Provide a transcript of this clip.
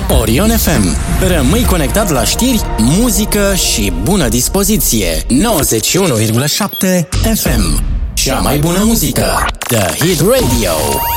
Orion FM. Rămâi conectat la știri, muzică și bună dispoziție. 91,7 FM. Cea mai bună muzică. The Hit Radio.